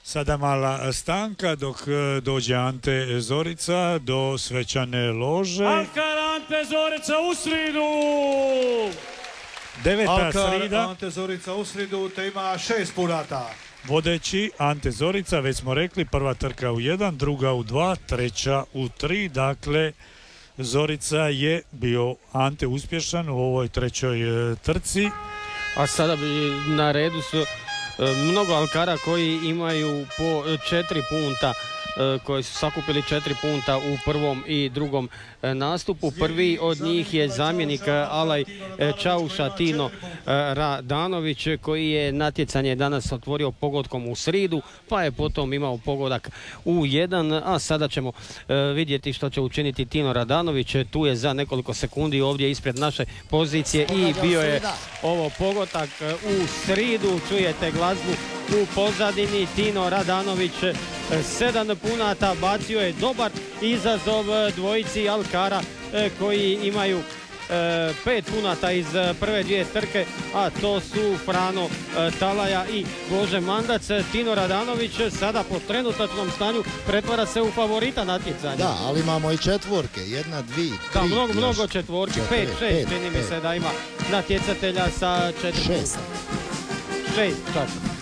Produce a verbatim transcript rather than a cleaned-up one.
Sada mala stanka dok dođe Ante Zorica do svečane lože. Alkar Ante Zorica u sridu! Deveta Alkar srida. Ante Zorica u sridu te ima šest punata. Vodeći Ante Zorica, već smo rekli, prva trka u jedan, druga u dva, treća u tri. Dakle, Zorica je bio Ante uspješan u ovoj trećoj trci. A sada bi na redu su mnogo alkara koji imaju po četiri punta, koji su sakupili četiri punta u prvom i drugom nastupu. Prvi od njih je zamjenik Alaj Čauša Tino Radanović, koji je natjecanje danas otvorio pogodkom u sridu, pa je potom imao pogodak u jedan, a sada ćemo vidjeti što će učiniti Tino Radanović. Tu je za nekoliko sekundi ovdje ispred naše pozicije i bio je ovo pogodak u sridu. Čujete glazbu u pozadini. Tino Radanović sedam punata, bacio je dobar izazov dvojici alkara koji imaju pet punata iz prve dvije trke, a to su Frano Talaja i Bože Mandac. Tino Radanović sada po trenutačnom stanju pretvara se u favorita natjecanja. Da, ali imamo i četvorke, jedna, dvije, tri. Da, mnogo, mnogo četvorki, pet, šest, čini mi se da ima natjecatelja sa četiri. Šest. Šest, čak.